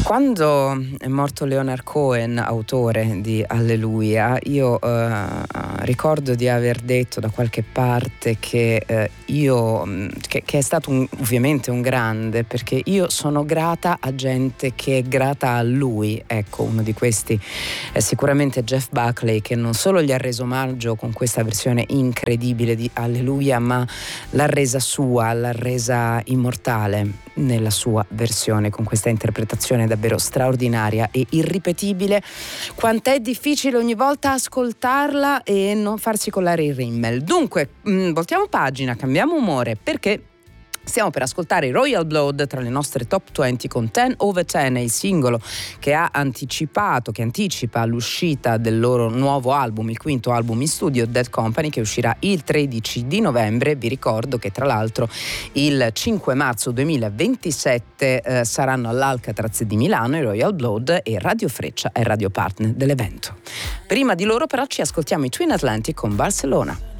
Quando è morto Leonard Cohen, autore di Alleluia, io ricordo di aver detto da qualche parte che è stato ovviamente un grande, perché io sono grata a gente che è grata a lui. Ecco, uno di questi è sicuramente Jeff Buckley, che non solo gli ha reso omaggio con questa versione incredibile di Alleluia, ma l'ha resa sua, l'ha resa immortale nella sua versione, con questa interpretazione davvero straordinaria e irripetibile. Quant'è difficile ogni volta ascoltarla e non farsi collare il rimmel. Dunque, voltiamo pagina, cambiamo umore, perché stiamo per ascoltare i Royal Blood tra le nostre top 20 con 10 Over 10, il singolo che anticipa l'uscita del loro nuovo album, il quinto album in studio, Dead Company, che uscirà il 13 di novembre. Vi ricordo che tra l'altro il 5 marzo 2027 saranno all'Alcatraz di Milano i Royal Blood, e Radio Freccia è radio partner dell'evento. Prima di loro però ci ascoltiamo i Twin Atlantic con Barcelona.